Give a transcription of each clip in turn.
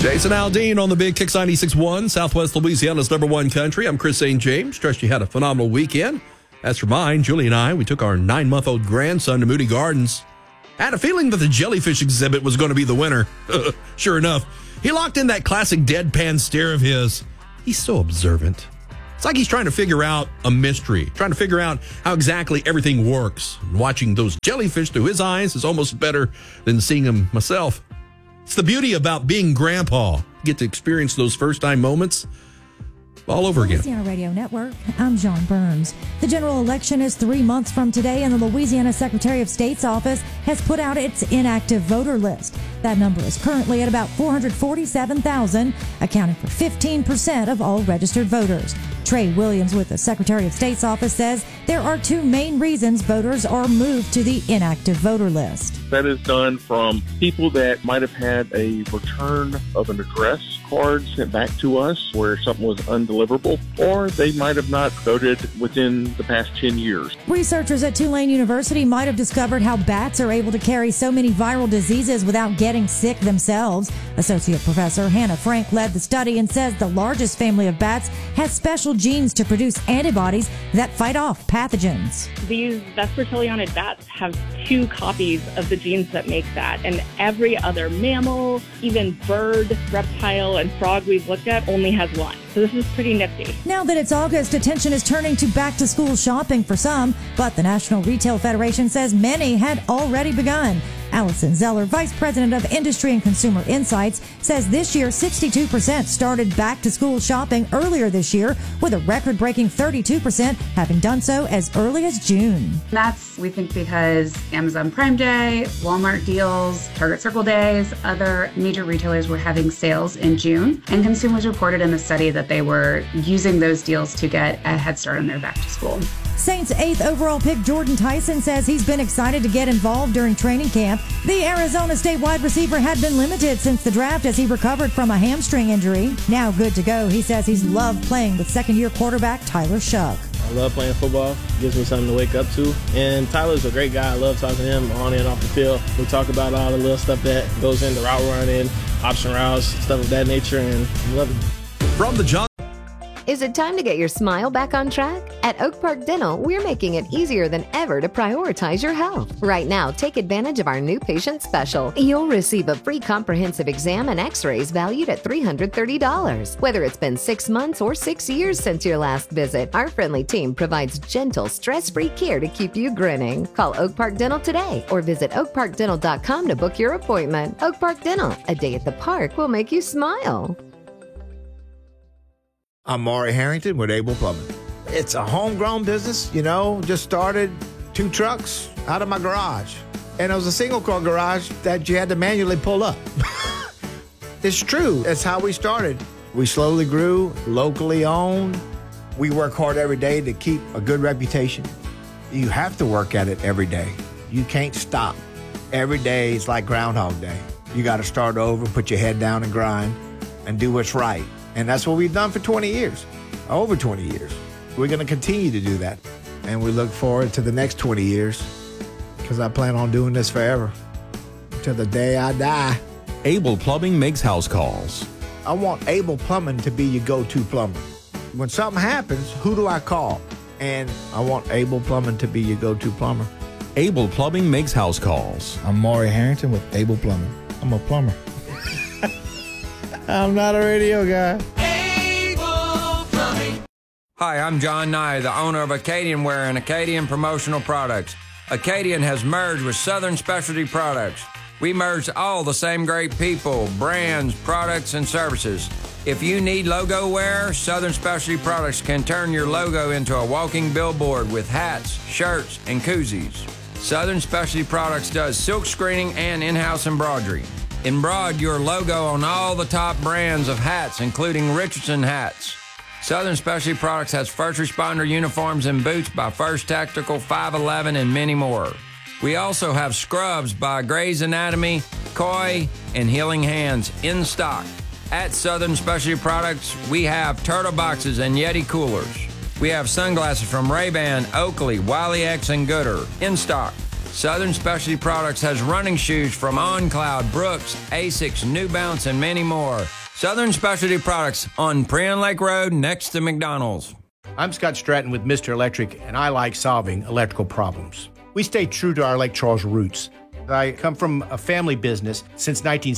Jason Aldean on the Big Kicks 96.1, Southwest Louisiana's #1 country. I'm Chris St. James. Trust you had a phenomenal weekend. As for mine, Julie and I, we took our 9-month-old grandson to Moody Gardens. I had a feeling that the jellyfish exhibit was going to be the winner. Sure enough, he locked in that classic deadpan stare of his. He's so observant. It's like he's trying to figure out a mystery, trying to figure out how exactly everything works. And watching those jellyfish through his eyes is almost better than seeing them myself. It's the beauty about being grandpa. You get to experience those first-time moments all over again. Louisiana Radio Network, I'm John Burns. The general election is 3 months from today, and the Louisiana Secretary of State's office has put out its inactive voter list. That number is currently at about 447,000, accounting for 15% of all registered voters. Trey Williams with the Secretary of State's office says there are two main reasons voters are moved to the inactive voter list. That is done from people that might have had a return of an address card sent back to us where something was undeliverable, or they might have not voted within the past 10 years. Researchers at Tulane University might have discovered how bats are able to carry so many viral diseases without getting sick themselves. Associate Professor Hannah Frank led the study and says the largest family of bats has special genes to produce antibodies that fight off pathogens. These Vespertilion bats have 2 copies of the genes that make that, and every other mammal, even bird, reptile, and frog we've looked at only has 1. So this is pretty nifty. Now that it's August, attention is turning to back-to-school shopping for some, but the National Retail Federation says many had already begun. Allison Zeller, Vice President of Industry and Consumer Insights, says this year 62% started back-to-school shopping earlier this year, with a record-breaking 32% having done so as early as June. That's, we think, because Amazon Prime Day, Walmart deals, Target Circle Days, other major retailers were having sales in June, and consumers reported in the study that they were using those deals to get a head start on their back-to-school. Saints' 8th overall pick Jordan Tyson says he's been excited to get involved during training camp. The Arizona State wide receiver had been limited since the draft as he recovered from a hamstring injury. Now good to go, he says he's loved playing with second-year quarterback Tyler Shuck. I love playing football. It gives me something to wake up to. And Tyler's a great guy. I love talking to him on and off the field. We talk about all the little stuff that goes into route running, option routes, stuff of that nature, and I love it. From the John. Is it time to get your smile back on track? At Oak Park Dental, we're making it easier than ever to prioritize your health. Right now, take advantage of our new patient special. You'll receive a free comprehensive exam and x-rays valued at $330. Whether it's been 6 months or 6 years since your last visit, our friendly team provides gentle, stress-free care to keep you grinning. Call Oak Park Dental today or visit oakparkdental.com to book your appointment. Oak Park Dental, a day at the park will make you smile. I'm Maury Harrington with Able Plumbing. It's a homegrown business, just started 2 trucks out of my garage. And it was a single-car garage that you had to manually pull up. It's true. That's how we started. We slowly grew, locally owned. We work hard every day to keep a good reputation. You have to work at it every day. You can't stop. Every day is like Groundhog Day. You got to start over, put your head down and grind, and do what's right. And that's what we've done for 20 years, over 20 years. We're going to continue to do that. And we look forward to the next 20 years because I plan on doing this forever, till the day I die. Able Plumbing makes house calls. I want Able Plumbing to be your go-to plumber. When something happens, who do I call? And I want Able Plumbing to be your go-to plumber. Able Plumbing makes house calls. I'm Maury Harrington with Able Plumbing. I'm a plumber. I'm not a radio guy. Able Plumbing. Hi, I'm John Nye, the owner of Acadian Wear and Acadian Promotional Products. Acadian has merged with Southern Specialty Products. We merged all the same great people, brands, products, and services. If you need logo wear, Southern Specialty Products can turn your logo into a walking billboard with hats, shirts, and koozies. Southern Specialty Products does silk screening and in-house embroidery. Embroider your logo on all the top brands of hats, including Richardson hats. Southern Specialty Products has first responder uniforms and boots by First Tactical, 511, and many more. We also have scrubs by Grey's Anatomy, Koi, and Healing Hands in stock. At Southern Specialty Products, we have turtle boxes and Yeti coolers. We have sunglasses from Ray-Ban, Oakley, Wiley X, and Gooder in stock. Southern Specialty Products has running shoes from OnCloud, Brooks, Asics, New Balance, and many more. Southern Specialty Products on Prien Lake Road next to McDonald's. I'm Scott Stratton with Mr. Electric, and I like solving electrical problems. We stay true to our Lake Charles roots. I come from a family business. Since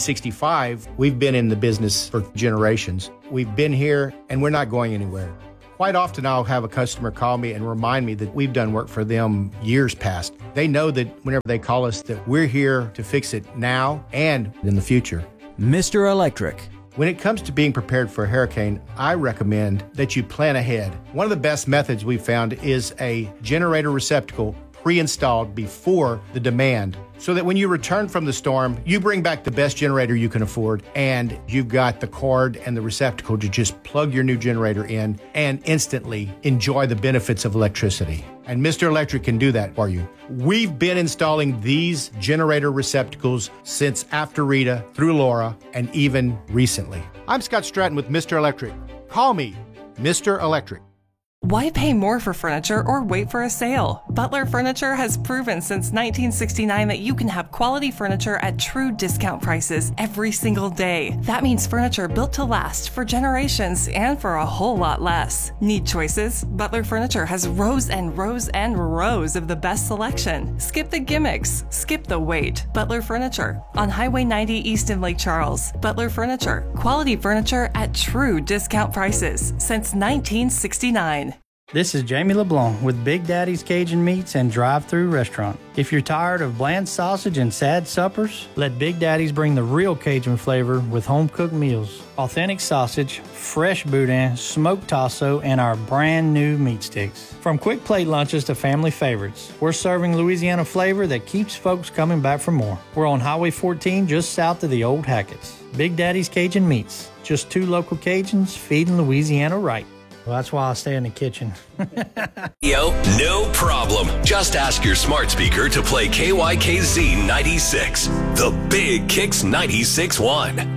1965, we've been in the business for generations. We've been here, and we're not going anywhere. Quite often, I'll have a customer call me and remind me that we've done work for them years past. They know that whenever they call us, that we're here to fix it now and in the future. Mr. Electric. When it comes to being prepared for a hurricane, I recommend that you plan ahead. One of the best methods we've found is a generator receptacle pre-installed before the demand, so that when you return from the storm, you bring back the best generator you can afford, and you've got the cord and the receptacle to just plug your new generator in and instantly enjoy the benefits of electricity. And Mr. Electric can do that for you. We've been installing these generator receptacles since after Rita, through Laura, and even recently. I'm Scott Stratton with Mr. Electric. Call me Mr. Electric. Why pay more for furniture or wait for a sale? Butler Furniture has proven since 1969 that you can have quality furniture at true discount prices every single day. That means furniture built to last for generations and for a whole lot less. Need choices? Butler Furniture has rows and rows and rows of the best selection. Skip the gimmicks. Skip the wait. Butler Furniture on Highway 90 East in Lake Charles. Butler Furniture. Quality furniture at true discount prices since 1969. This is Jamie LeBlanc with Big Daddy's Cajun Meats and Drive-Thru Restaurant. If you're tired of bland sausage and sad suppers, let Big Daddy's bring the real Cajun flavor with home-cooked meals. Authentic sausage, fresh boudin, smoked tasso, and our brand new meat sticks. From quick plate lunches to family favorites, we're serving Louisiana flavor that keeps folks coming back for more. We're on Highway 14 just south of the old Hackett's. Big Daddy's Cajun Meats. Just two local Cajuns feeding Louisiana right. Well, that's why I stay in the kitchen. No problem. Just ask your smart speaker to play KYKZ 96, the Big Kicks 96.1.